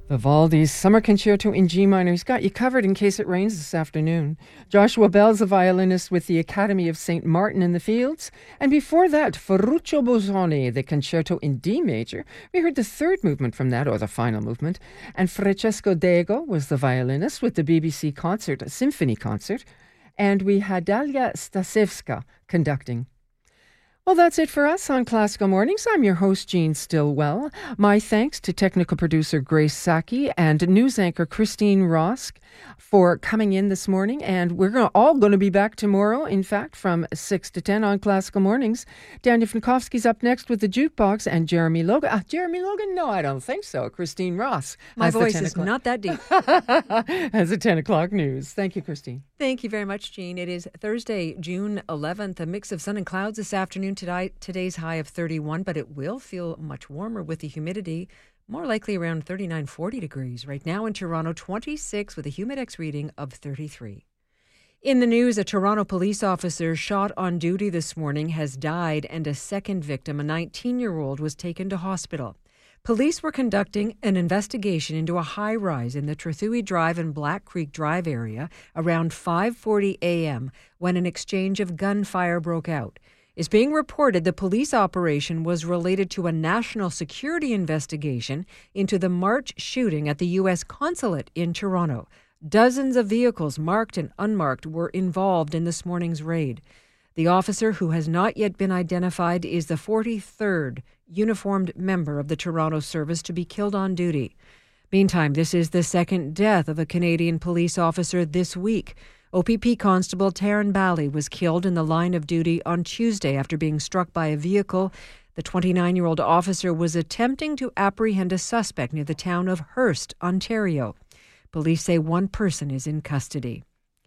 Vivaldi's Summer Concerto in G minor. He's got you covered in case it rains this afternoon. Joshua Bell's a violinist with the Academy of St. Martin in the Fields. And before that, Ferruccio Bosoni, the Concerto in D major. We heard the third movement from that, or the final movement. And Francesco Dego was the violinist with the BBC Concert, a symphony concert. And we had Dalia Stasevska conducting. Well, that's it for us on Classical Mornings. I'm your host, Jean Stillwell. My thanks to technical producer Grace Saki and news anchor Christine Rosk for coming in this morning. And we're all going to be back tomorrow, in fact, from 6 to 10 on Classical Mornings. Daniel Frankowski's up next with the Jukebox, and Jeremy Logan. Jeremy Logan? No, I don't think so. Christine Ross. My voice is not that deep. Has the 10 o'clock news. Thank you, Christine. Thank you very much, Jean. It is Thursday, June 11th, a mix of sun and clouds this afternoon. Today's high of 31, but it will feel much warmer with the humidity, more likely around 39, 40 degrees. Right now in Toronto, 26 with a Humidex reading of 33. In the news, a Toronto police officer shot on duty this morning has died, and a second victim, a 19-year-old, was taken to hospital. Police were conducting an investigation into a high-rise in the Trethewey Drive and Black Creek Drive area around 5:40 a.m. when an exchange of gunfire broke out. It's being reported the police operation was related to a national security investigation into the March shooting at the U.S. consulate in Toronto. Dozens of vehicles, marked and unmarked, were involved in this morning's raid. The officer, who has not yet been identified, is the 43rd uniformed member of the Toronto service to be killed on duty. Meantime, this is the second death of a Canadian police officer this week. OPP Constable Taryn Bally was killed in the line of duty on Tuesday after being struck by a vehicle. The 29-year-old officer was attempting to apprehend a suspect near the town of Hearst, Ontario. Police say one person is in custody.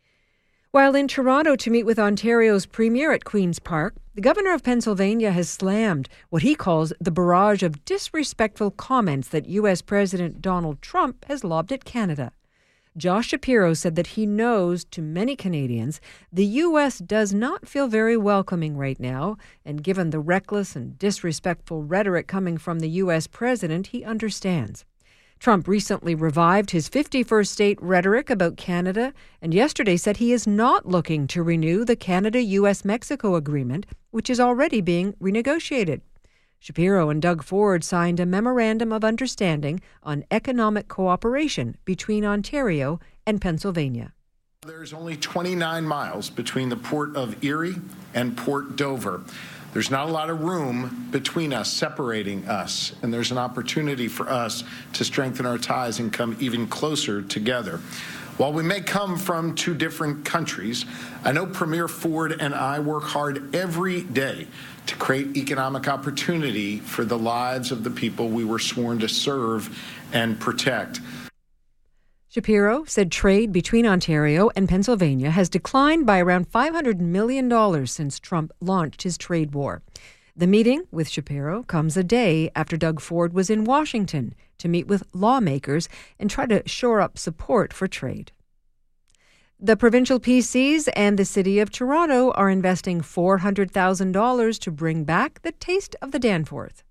While in Toronto to meet with Ontario's Premier at Queen's Park, the Governor of Pennsylvania has slammed what he calls the barrage of disrespectful comments that U.S. President Donald Trump has lobbed at Canada. Josh Shapiro said that he knows, to many Canadians, the U.S. does not feel very welcoming right now, and given the reckless and disrespectful rhetoric coming from the U.S. president, he understands. Trump recently revived his 51st state rhetoric about Canada, and yesterday said he is not looking to renew the Canada-U.S.-Mexico agreement, which is already being renegotiated. Shapiro and Doug Ford signed a memorandum of understanding on economic cooperation between Ontario and Pennsylvania. There's only 29 miles between the Port of Erie and Port Dover. There's not a lot of room between us, separating us, and there's an opportunity for us to strengthen our ties and come even closer together. While we may come from two different countries, I know Premier Ford and I work hard every day to create economic opportunity for the lives of the people we were sworn to serve and protect. Shapiro said trade between Ontario and Pennsylvania has declined by around $500 million since Trump launched his trade war. The meeting with Shapiro comes a day after Doug Ford was in Washington to meet with lawmakers and try to shore up support for trade. The provincial PCs and the City of Toronto are investing $400,000 to bring back the taste of the Danforth.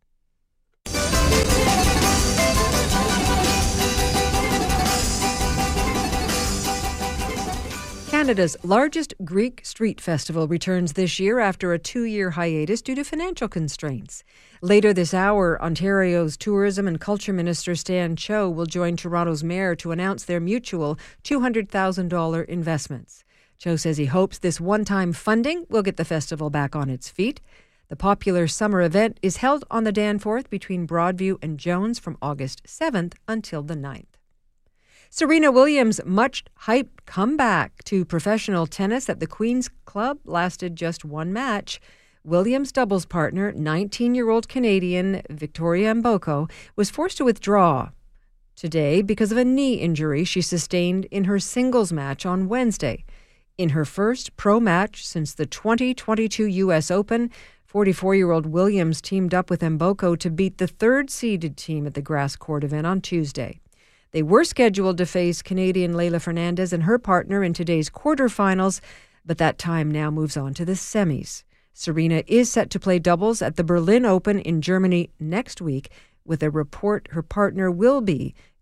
Canada's largest Greek street festival returns this year after a 2-year hiatus due to financial constraints. Later this hour, Ontario's Tourism and Culture Minister Stan Cho will join Toronto's mayor to announce their mutual $200,000 investments. Cho says he hopes this one-time funding will get the festival back on its feet. The popular summer event is held on the Danforth between Broadview and Jones from August 7th until the 9th. Serena Williams' much-hyped comeback to professional tennis at the Queen's Club lasted just one match. Williams' doubles partner, 19-year-old Canadian Victoria Mboko, was forced to withdraw today because of a knee injury she sustained in her singles match on Wednesday. In her first pro match since the 2022 U.S. Open, 44-year-old Williams teamed up with Mboko to beat the third-seeded team at the grass court event on Tuesday. They were scheduled to face Canadian Leylah Fernandez and her partner in today's quarterfinals, but that time now moves on to the semis. Serena is set to play doubles at the Berlin Open in Germany next week, with a report her partner will be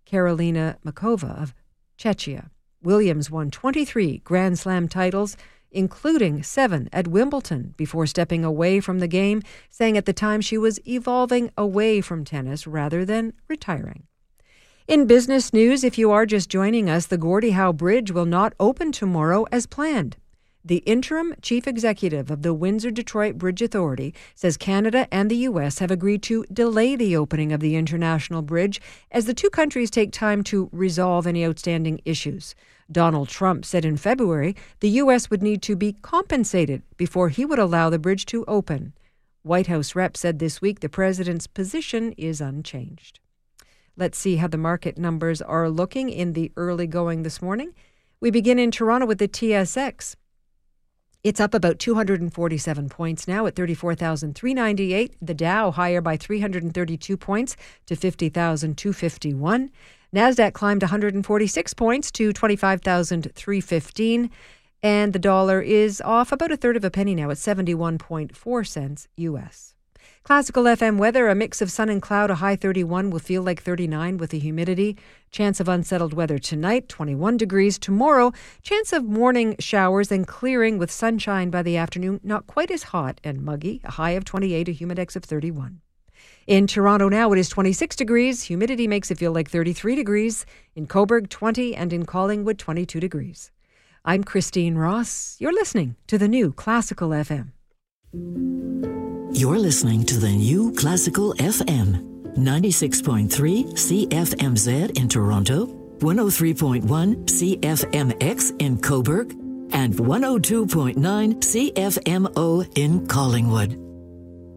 Karolina Makova of Czechia. Williams won 23 Grand Slam titles, including 7 at Wimbledon, before stepping away from the game, saying at the time she was evolving away from tennis rather than retiring. In business news, if you are just joining us, the Gordie Howe Bridge will not open tomorrow as planned. The interim chief executive of the Windsor-Detroit Bridge Authority says Canada and the U.S. have agreed to delay the opening of the international bridge as the two countries take time to resolve any outstanding issues. Donald Trump said in February the U.S. would need to be compensated before he would allow the bridge to open. White House rep said this week the president's position is unchanged. Let's see how the market numbers are looking in the early going this morning. We begin in Toronto with the TSX. It's up about 247 points now at 34,398. The Dow higher by 332 points to 50,251. NASDAQ climbed 146 points to 25,315. And the dollar is off about a third of a penny now at 71.4 cents U.S. Classical FM weather, a mix of sun and cloud, a high 31 will feel like 39 with the humidity. Chance of unsettled weather tonight, 21 degrees. Tomorrow, chance of morning showers and clearing with sunshine by the afternoon. Not quite as hot and muggy, a high of 28, a humidex of 31. In Toronto now, it is 26 degrees. Humidity makes it feel like 33 degrees. In Cobourg, 20, and in Collingwood, 22 degrees. I'm Christine Ross. You're listening to the new Classical FM. You're listening to the new Classical FM, 96.3 CFMZ in Toronto, 103.1 CFMX in Cobourg, and 102.9 CFMO in Collingwood.